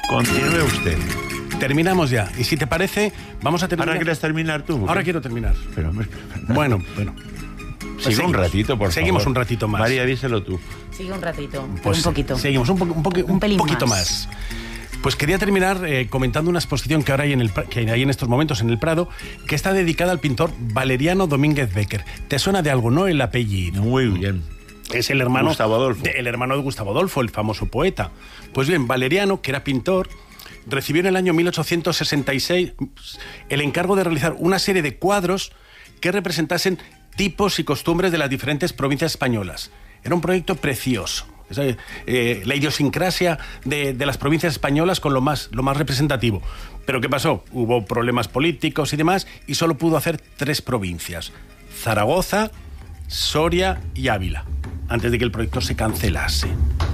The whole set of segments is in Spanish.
Continúe usted. Terminamos ya. Y si te parece, vamos a terminar. ¿Ahora quieres terminar tú? Ahora quiero terminar. Pero, Bueno. Sigue un ratito, por favor. Seguimos un ratito más. María, díselo tú. Sigue un ratito, Pues un poquito. Seguimos un pelín poquito más. Pues quería terminar comentando una exposición que ahora hay que hay en estos momentos en el Prado, que está dedicada al pintor Valeriano Domínguez Becker. ¿Te suena de algo, no, el apellido? Muy bien. Es el hermano, Gustavo Adolfo. el hermano de Gustavo Adolfo, el famoso poeta. Pues bien, Valeriano, que era pintor, recibió en el año 1866 el encargo de realizar una serie de cuadros que representasen tipos y costumbres de las diferentes provincias españolas. Era un proyecto precioso. La idiosincrasia de las provincias españolas con lo más representativo. Pero ¿qué pasó? Hubo problemas políticos y demás y solo pudo hacer 3 provincias: Zaragoza, Soria y Ávila, antes de que el proyecto se cancelase.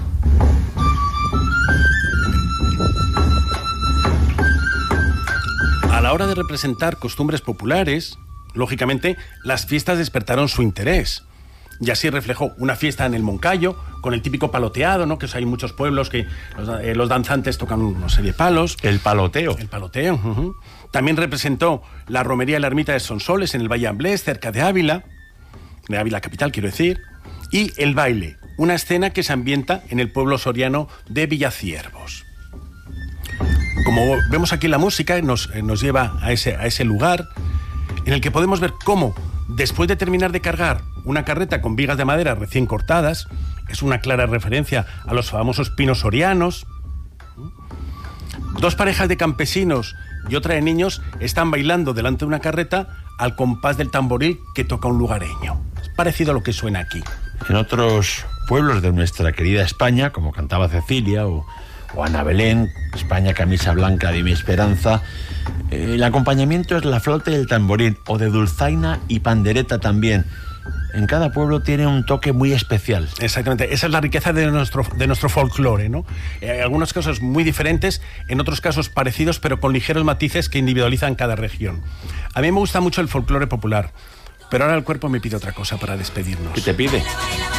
A la hora de representar costumbres populares, lógicamente, las fiestas despertaron su interés. Y así reflejó una fiesta en el Moncayo, con el típico paloteado, ¿no? Que hay muchos pueblos que los danzantes tocan una serie de palos. El paloteo. El paloteo. También representó la romería de la ermita de Sonsoles en el Valle Amblés, cerca de Ávila capital, quiero decir. Y el baile, una escena que se ambienta en el pueblo soriano de Villaciervos. Como vemos aquí, la música nos lleva a ese lugar en el que podemos ver cómo, después de terminar de cargar una carreta con vigas de madera recién cortadas, es una clara referencia a los famosos pinos sorianos, 2 parejas de campesinos y otra de niños están bailando delante de una carreta al compás del tamboril que toca un lugareño. Es parecido a lo que suena aquí. En otros pueblos de nuestra querida España, como cantaba Cecilia o Ana Belén, España camisa blanca de mi esperanza, el acompañamiento es la flauta y el tamborín, o de dulzaina y pandereta también. En cada pueblo tiene un toque muy especial. Exactamente, esa es la riqueza de nuestro folclore, ¿no? En algunos casos muy diferentes, en otros casos parecidos, pero con ligeros matices que individualizan cada región. A mí me gusta mucho el folclore popular, pero ahora el cuerpo me pide otra cosa para despedirnos. ¿Qué te pide?